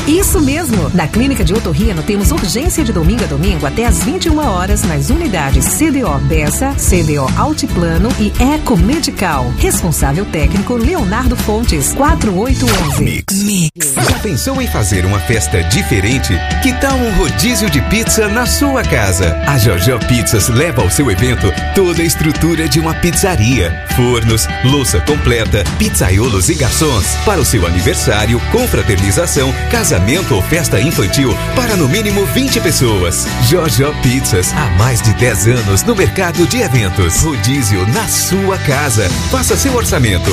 Isso mesmo! Na Clínica de Otorrino temos urgência de domingo a domingo até às 21 horas nas unidades CDO Bessa, CDO Altiplano e Eco Medical. Responsável técnico Leonardo Fontes, 4811. Mix. Já pensou em fazer uma festa diferente? Que tal um rodízio de pizza na sua casa? A JoJo Pizzas leva ao seu evento toda a estrutura de uma pizzaria. Fornos, louça completa, pizzaiolos e garçons. Para o seu aniversário, confraternização, casamento ou festa infantil para no mínimo 20 pessoas. JoJo Pizzas, há mais de 10 anos no mercado de eventos. Rodízio na sua casa. Faça seu orçamento.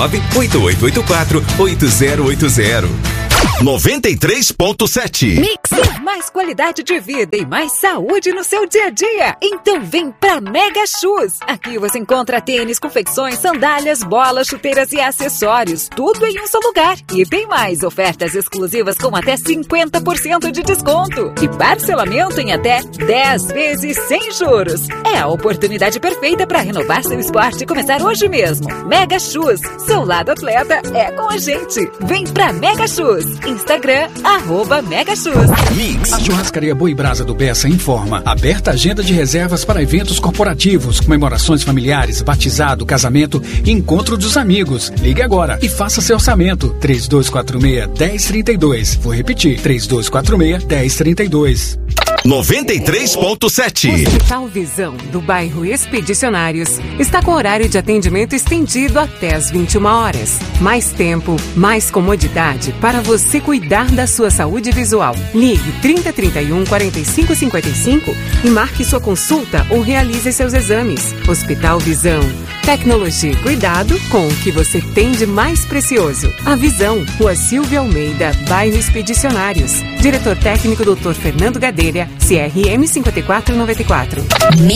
98884-8080. 93.7. Mix, mais qualidade de vida e mais saúde no seu dia a dia. Então vem pra Mega Shoes. Aqui você encontra tênis, confecções, sandálias, bolas, chuteiras e acessórios. Tudo em um só lugar. E tem mais ofertas exclusivas com até 50% de desconto. E parcelamento em até 10 vezes sem juros. É a oportunidade perfeita para renovar seu esporte e começar hoje mesmo. Mega Shoes. Seu lado atleta é com a gente. Vem pra Mega Shoes. Instagram, @MegaShoes. Mix. A Churrascaria Boi Brasa do Bessa informa. Aberta agenda de reservas para eventos corporativos, comemorações familiares, batizado, casamento e encontro dos amigos. Ligue agora e faça seu orçamento. 3246-1032. Vou repetir. 3246-1032. 93.7. Hospital Visão, do bairro Expedicionários, está com horário de atendimento estendido até às 21 horas. Mais tempo, mais comodidade para você cuidar da sua saúde visual. Ligue 3031-4555 e marque sua consulta ou realize seus exames. Hospital Visão. Tecnologia e cuidado com o que você tem de mais precioso. A Visão, Rua Silvia Almeida, bairro Expedicionários. Diretor técnico Dr. Fernando Gadelha, CRM 5494.